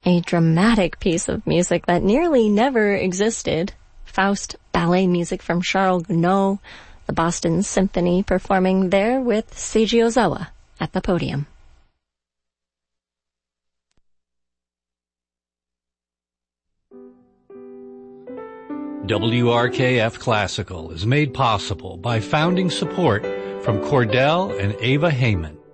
a dramatic piece of music that nearly never existed. Faust ballet music from Charles Gounod, the Boston Symphony performing there with Seiji Ozawa at the podium. WRKF Classical is made possible by founding support from Cordell and Ava Heyman.